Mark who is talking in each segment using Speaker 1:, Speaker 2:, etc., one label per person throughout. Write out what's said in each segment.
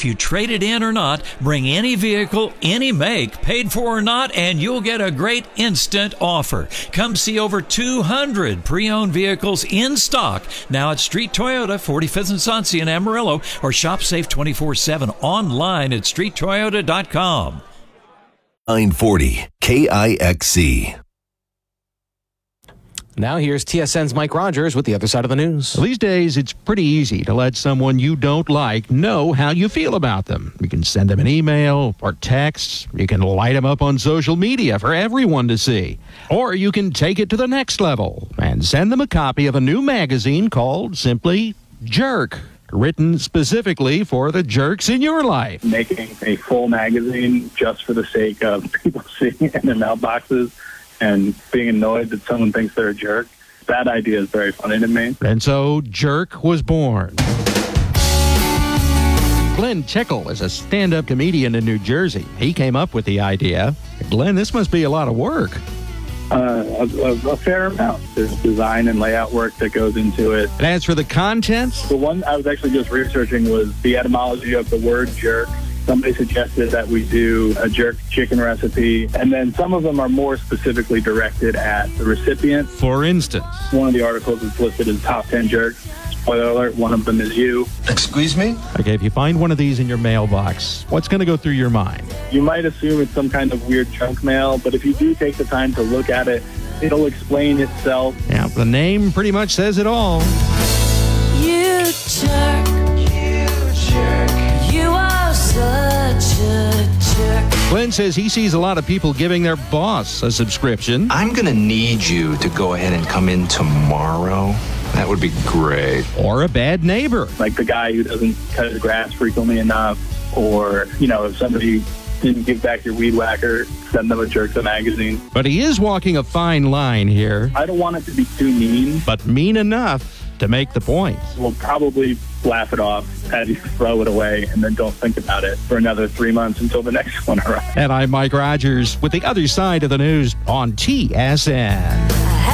Speaker 1: if you trade it in or not, bring any vehicle, any make, paid for or not, and you'll get a great instant offer. Come see over 200 pre-owned vehicles in stock now at Street Toyota, 45th and Sonsia in Amarillo, or shop safe 24/7 online at streettoyota.com.
Speaker 2: 940 KIXC.
Speaker 3: Now here's TSN's Mike Rogers with the other side of the news.
Speaker 4: These days, it's pretty easy to let someone you don't like know how you feel about them. You can send them an email or text. You can light them up on social media for everyone to see. Or you can take it to the next level and send them a copy of a new magazine called simply Jerk, written specifically for the jerks in your life.
Speaker 5: Making a full magazine just for the sake of people seeing it in their mailboxes and being annoyed that someone thinks they're a jerk. That idea is very funny to me.
Speaker 4: And so Jerk was born. Glenn Tickle is a stand-up comedian in New Jersey. He came up with the idea. Glenn, this must be a lot of work.
Speaker 5: A fair amount. There's design and layout work that goes into it.
Speaker 4: And as for the contents?
Speaker 5: The one I was actually just researching was the etymology of the word jerk. Somebody suggested that we do a jerk chicken recipe, and then some of them are more specifically directed at the recipient.
Speaker 4: For instance,
Speaker 5: one of the articles is listed as top 10 jerks. Spoiler alert, one of them is you.
Speaker 2: Excuse me?
Speaker 4: Okay, if you find one of these in your mailbox, what's going to go through your mind?
Speaker 5: You might assume it's some kind of weird junk mail, but if you do take the time to look at it, it'll explain itself.
Speaker 4: Yeah, the name pretty much says it all.
Speaker 6: You jerk. You jerk. You are such a jerk.
Speaker 4: Glenn says he sees a lot of people giving their boss a subscription.
Speaker 7: I'm going to need you to go ahead and come in tomorrow. That would be great.
Speaker 4: Or a bad neighbor.
Speaker 5: Like the guy who doesn't cut his grass frequently enough, or, if somebody didn't give back your weed whacker, send them a Jerk the magazine.
Speaker 4: But he is walking a fine line here.
Speaker 5: I don't want it to be too mean.
Speaker 4: But mean enough to make the point.
Speaker 5: We'll probably laugh it off as you throw it away and then don't think about it for another 3 months until the next one arrives.
Speaker 4: And I'm Mike Rogers with the other side of the news on TSN.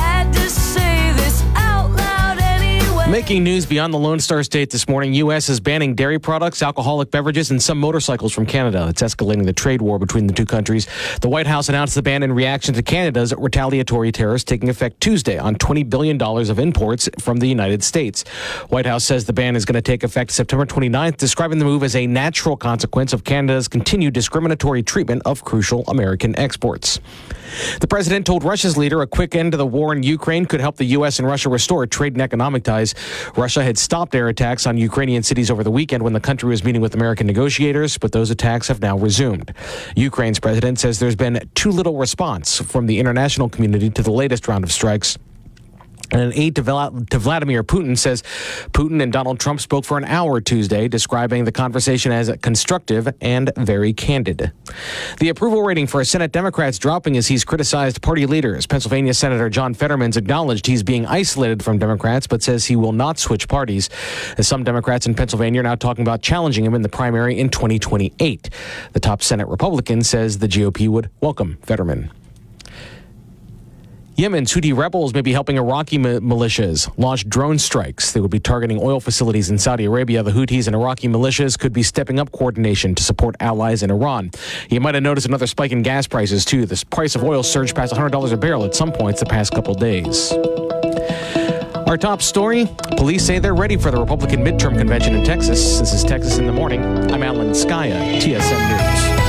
Speaker 3: Making news beyond the Lone Star State this morning, U.S. is banning dairy products, alcoholic beverages, and some motorcycles from Canada. It's escalating the trade war between the two countries. The White House announced the ban in reaction to Canada's retaliatory tariffs taking effect Tuesday on $20 billion of imports from the United States. White House says the ban is going to take effect September 29th, describing the move as a natural consequence of Canada's continued discriminatory treatment of crucial American exports. The president told Russia's leader a quick end to the war in Ukraine could help the U.S. and Russia restore trade and economic ties. Russia had stopped air attacks on Ukrainian cities over the weekend when the country was meeting with American negotiators, but those attacks have now resumed. Ukraine's president says there's been too little response from the international community to the latest round of strikes. And an aide to Vladimir Putin says Putin and Donald Trump spoke for an hour Tuesday, describing the conversation as constructive and very candid. The approval rating for Senate Democrats dropping as he's criticized party leaders. Pennsylvania Senator John Fetterman's acknowledged he's being isolated from Democrats, but says he will not switch parties, as some Democrats in Pennsylvania are now talking about challenging him in the primary in 2028. The top Senate Republican says the GOP would welcome Fetterman. Yemen's Houthi rebels may be helping Iraqi militias launch drone strikes. They would be targeting oil facilities in Saudi Arabia. The Houthis and Iraqi militias could be stepping up coordination to support allies in Iran. You might have noticed another spike in gas prices, too. The price of oil surged past $100 a barrel at some points the past couple days. Our top story, police say they're ready for the Republican midterm convention in Texas. This is Texas in the Morning. I'm Alan Skaya, TSN News.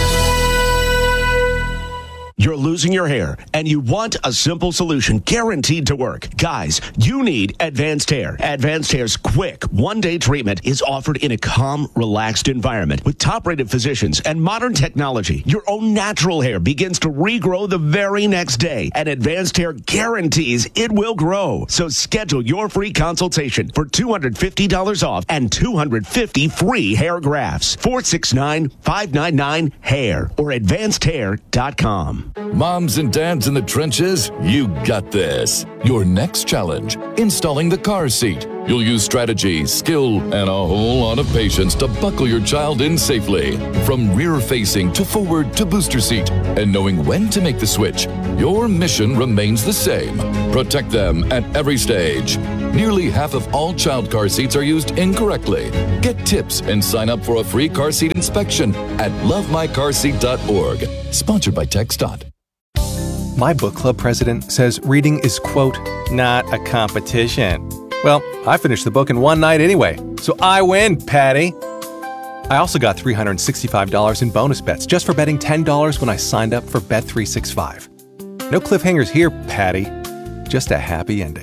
Speaker 8: You're losing your hair, and you want a simple solution guaranteed to work. Guys, you need Advanced Hair. Advanced Hair's quick, one-day treatment is offered in a calm, relaxed environment. With top-rated physicians and modern technology, your own natural hair begins to regrow the very next day, and Advanced Hair guarantees it will grow. So schedule your free consultation for $250 off and 250 free hair grafts. 469-599-HAIR or advancedhair.com.
Speaker 9: Moms and dads in the trenches, you got this. Your next challenge, installing the car seat. You'll use strategy, skill, and a whole lot of patience to buckle your child in safely. From rear-facing to forward to booster seat. And knowing when to make the switch, your mission remains the same. Protect them at every stage. Nearly half of all child car seats are used incorrectly. Get tips and sign up for a free car seat inspection at lovemycarseat.org. Sponsored by TxDOT.
Speaker 10: My book club president says reading is, quote, not a competition. Well, I finished the book in one night anyway, so I win, Patty. I also got $365 in bonus bets just for betting $10 when I signed up for Bet365. No cliffhangers here, Patty. Just a happy ending.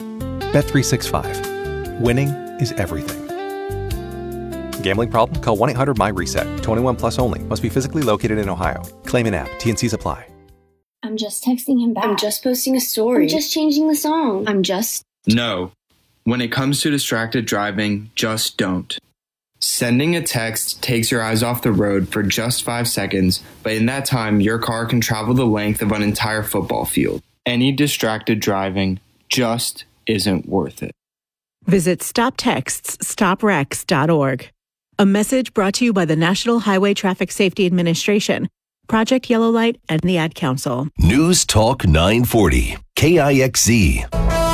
Speaker 10: Bet365. Winning is everything. Gambling problem? Call 1-800-MY-RESET. 21 plus only. Must be physically located in Ohio. Claim in app. T&Cs apply.
Speaker 11: I'm just texting him back. I'm just posting a story. I'm just changing the song.
Speaker 12: No. When it comes to distracted driving, just don't. Sending a text takes your eyes off the road for just 5 seconds, but in that time, your car can travel the length of an entire football field. Any distracted driving just isn't worth it.
Speaker 13: Visit StopTextsStopWrecks.org. A message brought to you by the National Highway Traffic Safety Administration, Project Yellow Light, and the Ad Council.
Speaker 2: News Talk 940, KIXZ.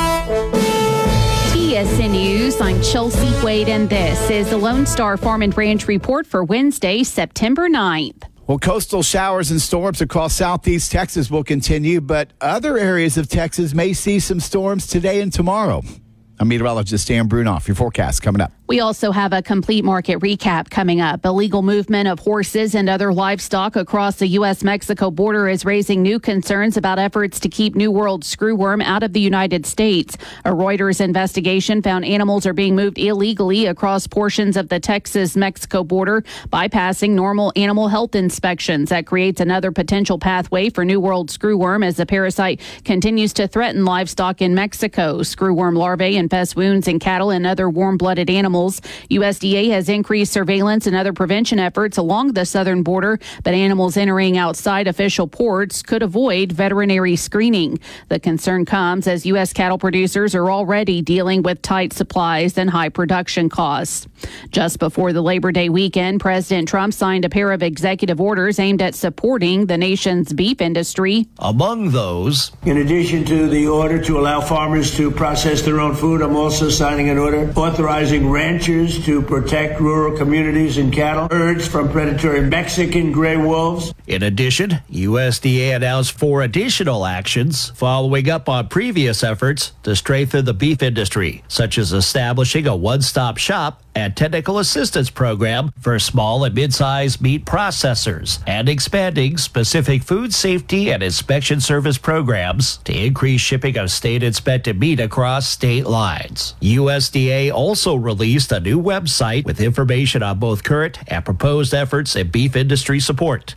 Speaker 14: TSN News, I'm Chelsea Wade, and this is the Lone Star Farm and Ranch Report for Wednesday, September 9th.
Speaker 15: Well, coastal showers and storms across southeast Texas will continue, but other areas of Texas may see some storms today and tomorrow. I'm meteorologist Dan Brunoff. Your forecast coming up.
Speaker 14: We also have a complete market recap coming up. Illegal movement of horses and other livestock across the U.S.-Mexico border is raising new concerns about efforts to keep New World screwworm out of the United States. A Reuters investigation found animals are being moved illegally across portions of the Texas-Mexico border, bypassing normal animal health inspections. That creates another potential pathway for New World screwworm as the parasite continues to threaten livestock in Mexico. Screwworm larvae infest wounds in cattle and other warm-blooded animals. USDA has increased surveillance and other prevention efforts along the southern border, but animals entering outside official ports could avoid veterinary screening. The concern comes as U.S. cattle producers are already dealing with tight supplies and high production costs. Just before the Labor Day weekend, President Trump signed a pair of executive orders aimed at supporting the nation's beef industry.
Speaker 16: Among those,
Speaker 17: in addition to the order to allow farmers to process their own food, I'm also signing an order authorizing ranchers to protect rural communities and cattle herds from predatory Mexican gray wolves.
Speaker 16: In addition, USDA announced 4 additional actions following up on previous efforts to strengthen the beef industry, such as establishing a one-stop shop and technical assistance program for small and mid-sized meat processors, and expanding specific food safety and inspection service programs to increase shipping of state-inspected meat across state lines. USDA also released a new website with information on both current and proposed efforts in beef industry support.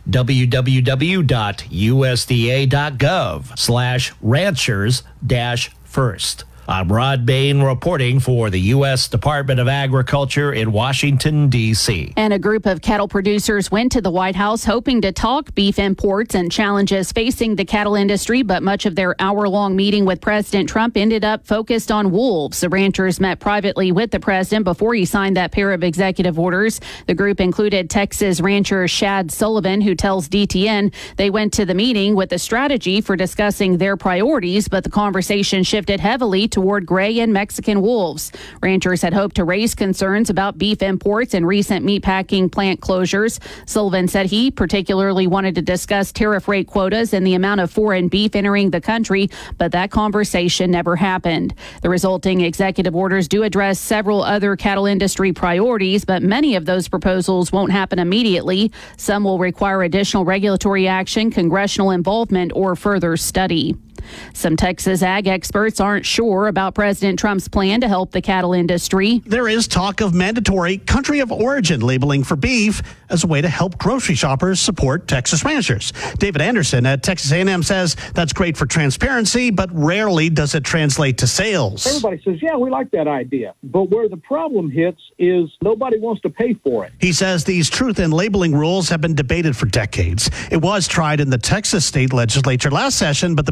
Speaker 16: www.usda.gov/ranchers-first. I'm Rod Bain reporting for the U.S. Department of Agriculture in Washington, D.C.
Speaker 14: And a group of cattle producers went to the White House hoping to talk beef imports and challenges facing the cattle industry, but much of their hour-long meeting with President Trump ended up focused on wolves. The ranchers met privately with the president before he signed that pair of executive orders. The group included Texas rancher Shad Sullivan, who tells DTN they went to the meeting with a strategy for discussing their priorities, but the conversation shifted heavily toward gray and Mexican wolves. Ranchers had hoped to raise concerns about beef imports and recent meatpacking plant closures. Sullivan said he particularly wanted to discuss tariff rate quotas and the amount of foreign beef entering the country, but that conversation never happened. The resulting executive orders do address several other cattle industry priorities, but many of those proposals won't happen immediately. Some will require additional regulatory action, congressional involvement, or further study. Some Texas ag experts aren't sure about President Trump's plan to help the cattle industry.
Speaker 18: There is talk of mandatory country of origin labeling for beef as a way to help grocery shoppers support Texas ranchers. David Anderson at Texas A&M says that's great for transparency, but rarely does it translate to sales.
Speaker 19: Everybody says, yeah, we like that idea. But where the problem hits is nobody wants to pay for it.
Speaker 18: He says these truth in labeling rules have been debated for decades. It was tried in the Texas state legislature last session, but the bill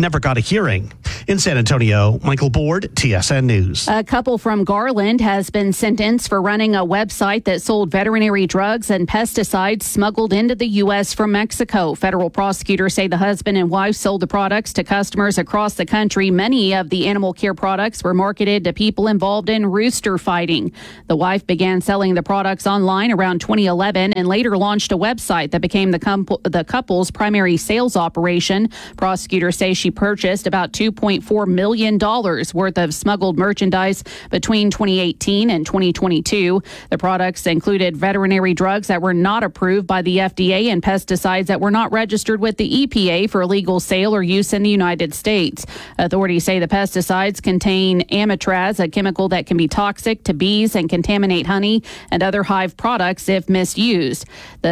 Speaker 18: never got a hearing. In San Antonio, Michael Board, TSN News.
Speaker 14: A couple from Garland has been sentenced for running a website that sold veterinary drugs and pesticides smuggled into the U.S. from Mexico. Federal prosecutors say the husband and wife sold the products to customers across the country. Many of the animal care products were marketed to people involved in rooster fighting. The wife began selling the products online around 2011 and later launched a website that became the couple's primary sales operation. Prosecutors say she purchased about $2.4 million worth of smuggled merchandise between 2018 and 2022. The products included veterinary drugs that were not approved by the FDA and pesticides that were not registered with the EPA for illegal sale or use in the United States. Authorities say the pesticides contain amitraz, a chemical that can be toxic to bees and contaminate honey and other hive products if misused.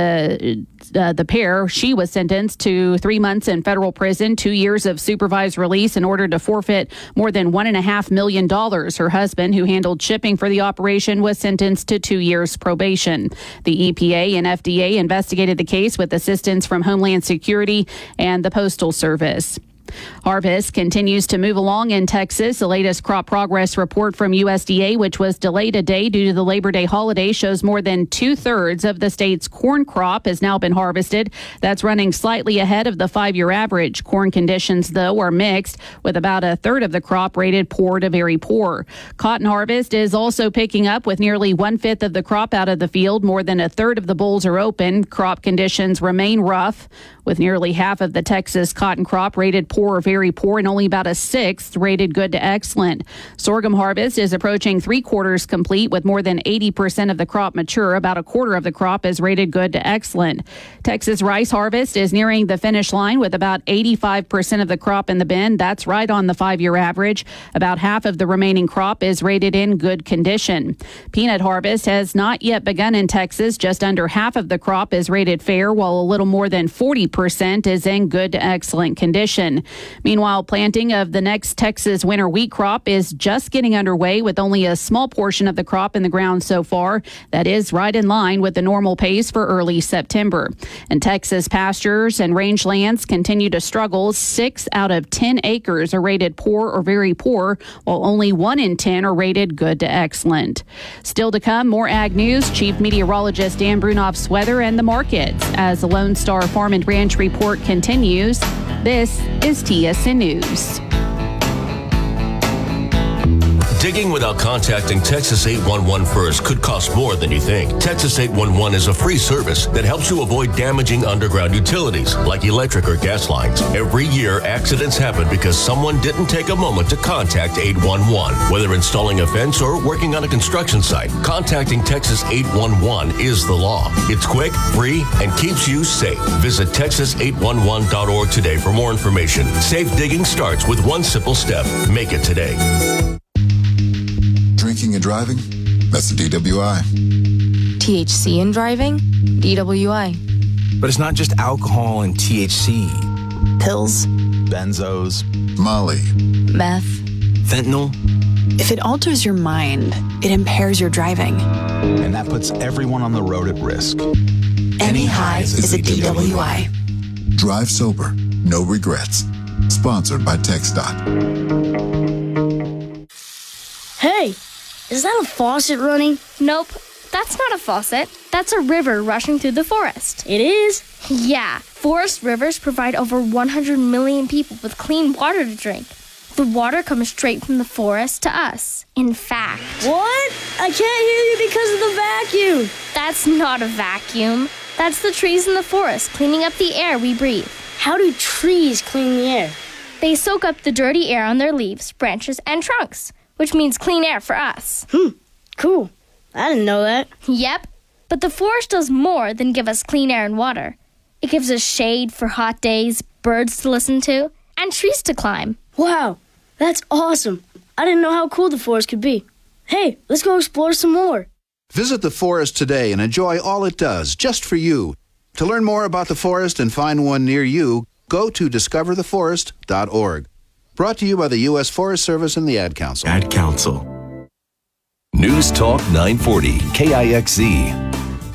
Speaker 14: The pair, she was sentenced to 3 months in federal prison, 2 years of supervised release in order to forfeit more than $1.5 million. Her husband, who handled shipping for the operation, was sentenced to 2 years probation. The EPA and FDA investigated the case with assistance from Homeland Security and the Postal Service. Harvest continues to move along in Texas. The latest crop progress report from USDA, which was delayed a day due to the Labor Day holiday, shows more than 2/3 of the state's corn crop has now been harvested. That's running slightly ahead of the 5-year average. Corn conditions, though, are mixed, with about 1/3 of the crop rated poor to very poor. Cotton harvest is also picking up, with nearly 1/5 of the crop out of the field. More than 1/3 of the bolls are open. Crop conditions remain rough, with nearly half of the Texas cotton crop rated poor or very poor, and only about 1/6 rated good to excellent. Sorghum harvest is approaching 3/4 complete, with more than 80% of the crop mature. About 1/4 of the crop is rated good to excellent. Texas rice harvest is nearing the finish line, with about 85% of the crop in the bin. That's right on the 5-year average. About half of the remaining crop is rated in good condition. Peanut harvest has not yet begun in Texas. Just under half of the crop is rated fair, while a little more than 40% is in good to excellent condition. Meanwhile, planting of the next Texas winter wheat crop is just getting underway, with only a small portion of the crop in the ground so far. That is right in line with the normal pace for early September. And Texas pastures and rangelands continue to struggle. 6 out of 10 acres are rated poor or very poor, while only 1 in 10 are rated good to excellent. Still to come, more ag news, Chief Meteorologist Dan Brunoff's weather and the markets as the Lone Star Farm and Ranch Report continues. This is TSN News.
Speaker 20: Digging without contacting Texas 811 first could cost more than you think. Texas 811 is a free service that helps you avoid damaging underground utilities like electric or gas lines. Every year, accidents happen because someone didn't take a moment to contact 811. Whether installing a fence or working on a construction site, contacting Texas 811 is the law. It's quick, free, and keeps you safe. Visit texas811.org today for more information. Safe digging starts with one simple step. Make it today.
Speaker 21: Drinking and driving? That's the DWI.
Speaker 22: THC in driving? DWI.
Speaker 23: But it's not just alcohol and THC.
Speaker 22: Pills.
Speaker 21: Benzos. Molly.
Speaker 22: Meth.
Speaker 23: Fentanyl.
Speaker 24: If it alters your mind, it impairs your driving.
Speaker 21: And that puts everyone on the road at risk.
Speaker 24: Any high is a DWI.
Speaker 21: Drive sober. No regrets. Sponsored by TxDOT.
Speaker 25: Hey, is that a faucet running?
Speaker 26: Nope, that's not a faucet. That's a river rushing through the forest.
Speaker 25: It is?
Speaker 26: Yeah, forest rivers provide over 100 million people with clean water to drink. The water comes straight from the forest to us. In fact...
Speaker 25: What? I can't hear you because of the vacuum.
Speaker 26: That's not a vacuum. That's the trees in the forest cleaning up the air we breathe.
Speaker 25: How do trees clean the air?
Speaker 26: They soak up the dirty air on their leaves, branches, and trunks, which means clean air for us.
Speaker 25: Cool. I didn't know that.
Speaker 26: Yep. But the forest does more than give us clean air and water. It gives us shade for hot days, birds to listen to, and trees to climb.
Speaker 25: Wow, that's awesome. I didn't know how cool the forest could be. Hey, let's go explore some more.
Speaker 27: Visit the forest today and enjoy all it does, just for you. To learn more about the forest and find one near you, go to discovertheforest.org. Brought to you by the U.S. Forest Service and the Ad Council.
Speaker 2: Ad Council. News Talk 940, KIXZ.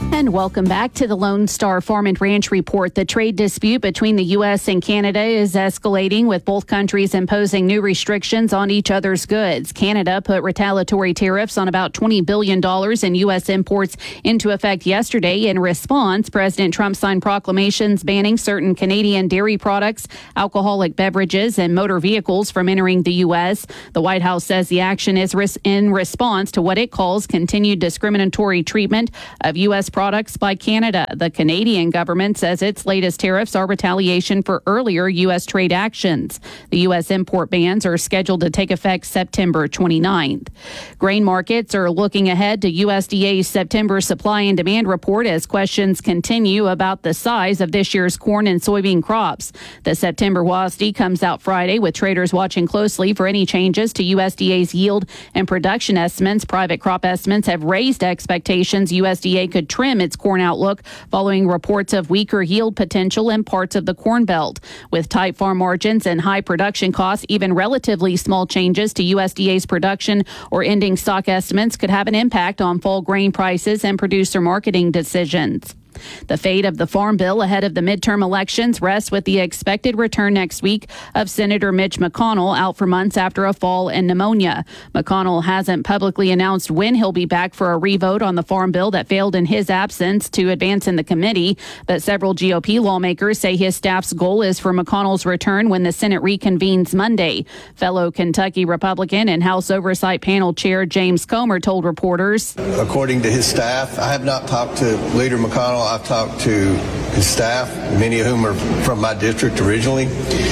Speaker 14: And welcome back to the Lone Star Farm and Ranch Report. The trade dispute between the U.S. and Canada is escalating, with both countries imposing new restrictions on each other's goods. Canada put retaliatory tariffs on about $20 billion in U.S. imports into effect yesterday. In response, President Trump signed proclamations banning certain Canadian dairy products, alcoholic beverages, and motor vehicles from entering the U.S. The White House says the action is in response to what it calls continued discriminatory treatment of U.S. products by Canada. The Canadian government says its latest tariffs are retaliation for earlier U.S. trade actions. The U.S. import bans are scheduled to take effect September 29th. Grain markets are looking ahead to USDA's September supply and demand report as questions continue about the size of this year's corn and soybean crops. The September WASDE comes out Friday, with traders watching closely for any changes to USDA's yield and production estimates. Private crop estimates have raised expectations USDA could trim its corn outlook following reports of weaker yield potential in parts of the Corn Belt. With tight farm margins and high production costs, even relatively small changes to USDA's production or ending stock estimates could have an impact on fall grain prices and producer marketing decisions. The fate of the Farm Bill ahead of the midterm elections rests with the expected return next week of Senator Mitch McConnell, out for months after a fall and pneumonia. McConnell hasn't publicly announced when he'll be back for a revote on the Farm Bill that failed in his absence to advance in the committee, but several GOP lawmakers say his staff's goal is for McConnell's return when the Senate reconvenes Monday. Fellow Kentucky Republican and House Oversight Panel Chair James Comer told reporters,
Speaker 1: according to his staff, I have not talked to Leader McConnell. I've talked to his staff, many of whom are from my district originally,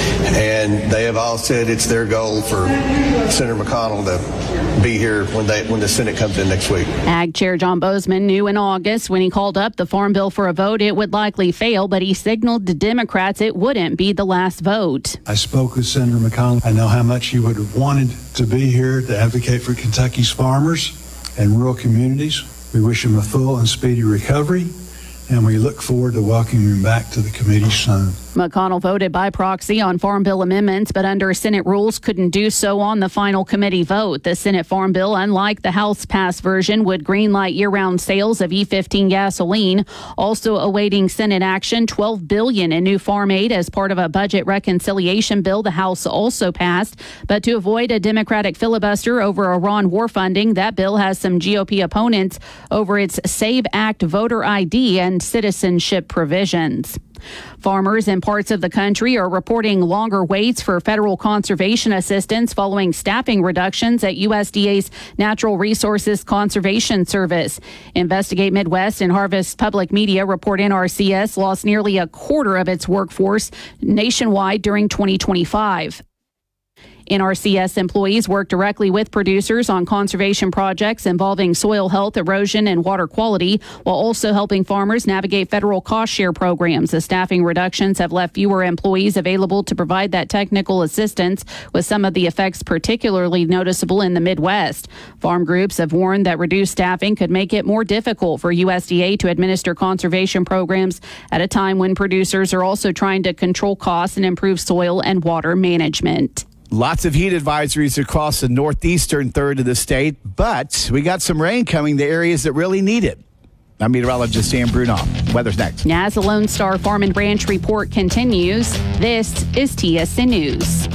Speaker 1: and they have all said it's their goal for Senator McConnell to be here when the Senate comes in next week.
Speaker 14: Ag Chair John Bozeman knew in August when he called up the Farm Bill for a vote it would likely fail, but he signaled to Democrats it wouldn't be the last vote.
Speaker 3: I spoke with Senator McConnell. I know how much he would have wanted to be here to advocate for Kentucky's farmers and rural communities. We wish him a full and speedy recovery, and we look forward to welcoming him back to the committee soon.
Speaker 14: McConnell voted by proxy on Farm Bill amendments, but under Senate rules couldn't do so on the final committee vote. The Senate Farm Bill, unlike the House-passed version, would greenlight year-round sales of E15 gasoline. Also awaiting Senate action, $12 billion in new farm aid as part of a budget reconciliation bill the House also passed. But to avoid a Democratic filibuster over Iran war funding, that bill has some GOP opponents over its SAVE Act voter ID and citizenship provisions. Farmers in parts of the country are reporting longer waits for federal conservation assistance following staffing reductions at USDA's Natural Resources Conservation Service. Investigate Midwest and Harvest Public Media report NRCS lost nearly a quarter of its workforce nationwide during 2025. NRCS employees work directly with producers on conservation projects involving soil health, erosion, and water quality, while also helping farmers navigate federal cost share programs. The staffing reductions have left fewer employees available to provide that technical assistance, with some of the effects particularly noticeable in the Midwest. Farm groups have warned that reduced staffing could make it more difficult for USDA to administer conservation programs at a time when producers are also trying to control costs and improve soil and water management.
Speaker 15: Lots of heat advisories across the northeastern third of the state, but we got some rain coming to areas that really need it. I'm meteorologist Dan Brunoff. Weather's next.
Speaker 14: As the Lone Star Farm and Ranch Report continues, this is TSN News.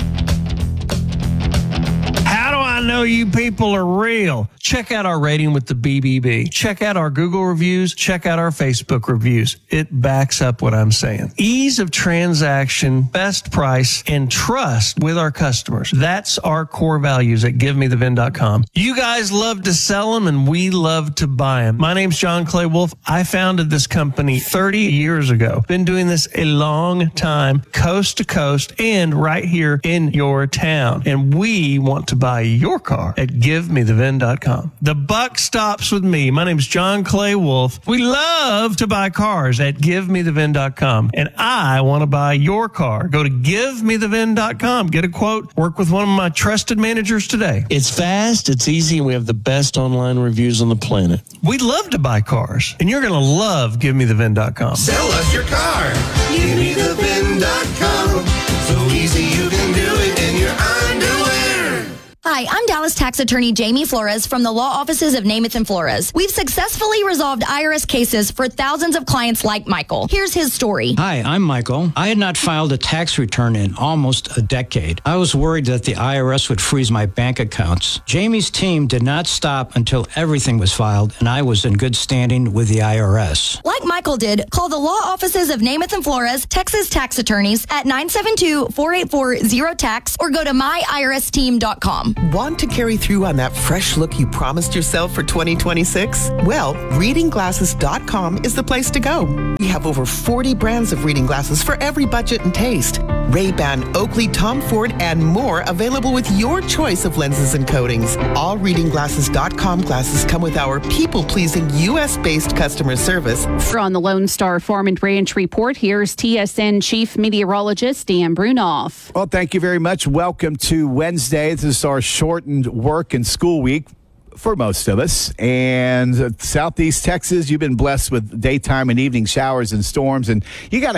Speaker 4: How do I know you people are real? Check out our rating with the BBB. Check out our Google reviews. Check out our Facebook reviews. It backs up what I'm saying. Ease of transaction, best price, and trust with our customers. That's our core values at GiveMeTheVin.com. You guys love to sell them, and we love to buy them. My name's John Clay Wolf. I founded this company 30 years ago. Been doing this a long time, coast to coast, and right here in your town. And we want to buy your car at GiveMeTheVin.com. The buck stops with me. My name's John Clay Wolf. We love to buy cars at GiveMeTheVin.com. And I want to buy your car. Go to GiveMeTheVin.com. Get a quote. Work with one of my trusted managers today.
Speaker 5: It's fast, it's easy, and we have the best online reviews on the planet.
Speaker 4: We love to buy cars, and you're going to love GiveMeTheVin.com.
Speaker 6: Sell us your car. GiveMeTheVin.com. So easy you can do it in your underwear. Hi, I'm Dallas tax attorney Jamie Flores from the law offices of Namath and Flores. We've successfully resolved IRS cases for thousands of clients like Michael. Here's his story.
Speaker 7: Hi, I'm Michael. I had not filed a tax return in almost a decade. I was worried that the IRS would freeze my bank accounts. Jamie's team did not stop until everything was filed, and I was in good standing with the IRS.
Speaker 6: Like Michael did, call the law offices of Namath and Flores, Texas tax attorneys at 972-484-0TAX or go to myiRSteam.com.
Speaker 8: Want to carry through on that fresh look you promised yourself for 2026? Well, readingglasses.com is the place to go. We have over 40 brands of reading glasses for every budget and taste. Ray-Ban, Oakley, Tom Ford, and more available with your choice of lenses and coatings. All readingglasses.com glasses come with our people-pleasing U.S.-based customer service.
Speaker 14: On the Lone Star Farm and Ranch Report, here's TSN Chief Meteorologist Dan Brunoff.
Speaker 15: Well, thank you very much. Welcome to Wednesday. This is our shortened work and school week for most of us. And Southeast Texas, you've been blessed with daytime and evening showers and storms, and you got